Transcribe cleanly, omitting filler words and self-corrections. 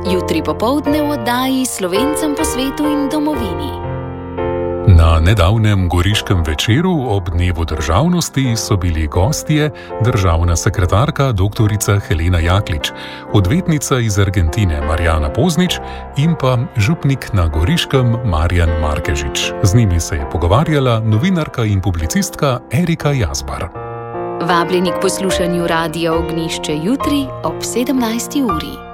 Jutri popoldne v oddaji Slovencem po svetu in domovini. Na nedavnem Goriškem večeru ob dnevu državnosti so bili gostje državna sekretarka dr. Helena Jaklič, odvetnica iz Argentine Marjana Poznič in pa župnik na Goriškem Marjan Markežič. Z njimi se je pogovarjala novinarka in publicistka Erika Jazbar. Vabljeni k poslušanju Radia Ognjišče jutri ob 17. uri.